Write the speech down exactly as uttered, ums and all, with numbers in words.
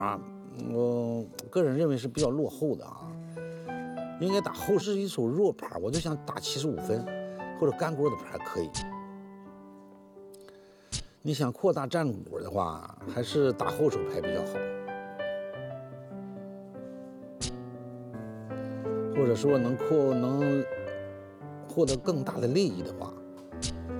啊，我个人认为是比较落后的啊，应该打后是一手弱牌，我就想打七十五分或者干锅的牌可以。你想扩大战果的话，还是打后手牌比较好，或者说能扩能获得更大的利益的话，